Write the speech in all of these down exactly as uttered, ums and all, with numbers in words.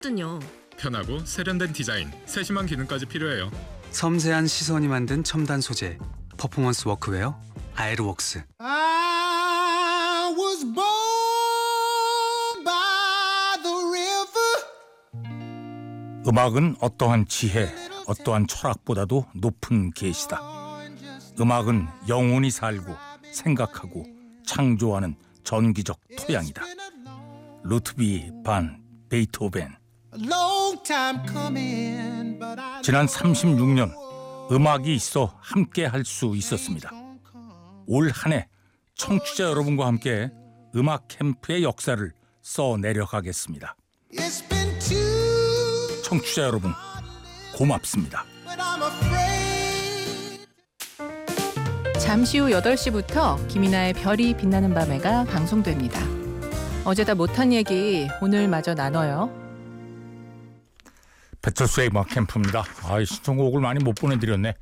거든요. 편하고 세련된 디자인, 세심한 기능까지 필요해요. 섬세한 시선이 만든 첨단 소재, 퍼포먼스 워크웨어 아에르웍스. I was born by the river. 음악은 어떠한 지혜, 어떠한 철학보다도 높은 계시다. 음악은 영원히 살고 생각하고 창조하는 전기적 토양이다. 루트비 반 베이토벤. 지난 삼십육 년 음악이 있어 함께 할 수 있었습니다. 올 한 해 청취자 여러분과 함께 음악 캠프의 역사를 써내려가겠습니다. 청취자 여러분 고맙습니다. 잠시 후 여덟 시부터 김이나의 별이 빛나는 밤에가 방송됩니다. 어제다 못한 얘기 오늘 마저 나눠요. 배철수의 음악 캠프입니다. 아, 신청곡을 많이 못 보내드렸네.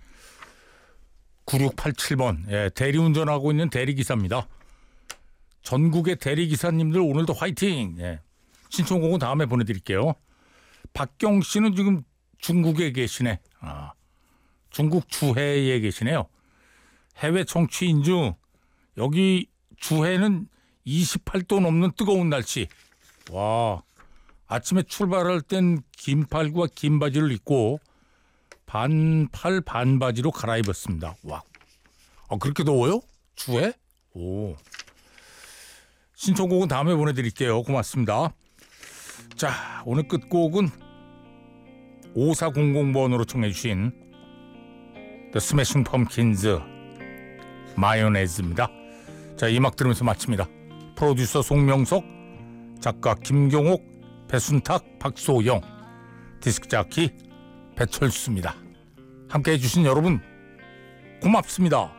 구육팔칠 번 예, 대리운전하고 있는 대리기사입니다. 전국의 대리기사님들 오늘도 화이팅. 예, 신청곡은 다음에 보내드릴게요. 박경 씨는 지금 중국에 계시네. 아, 중국 주해에 계시네요. 해외 청취인 중 여기 주해는 이십팔 도 넘는 뜨거운 날씨. 와, 아침에 출발할 땐 긴팔과 긴 바지를 입고 반팔 반바지로 갈아입었습니다. 와, 아, 그렇게 더워요? 주해? 오. 신청곡은 다음에 보내드릴게요. 고맙습니다. 자, 오늘 끝곡은 오사공공 번으로 청해 주신 The Smashing Pumpkins 마요네즈입니다. 자, 이 음악 들으면서 마칩니다. 프로듀서 송명석, 작가 김경옥, 배순탁, 박소영, 디스크자키 배철수입니다. 함께해 주신 여러분 고맙습니다.